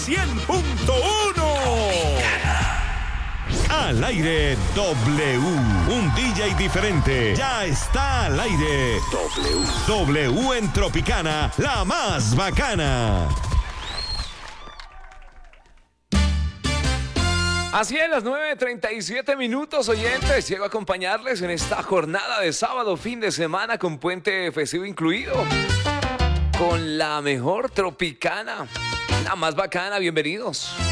100.1. Al aire W. Un DJ diferente. Ya está al aire. W en Tropicana, la más bacana. Así es, las 9:37 minutos, oyentes. Llego a acompañarles en esta jornada de sábado, fin de semana, con puente festivo incluido. Con la mejor Tropicana, la más bacana. Bienvenidos.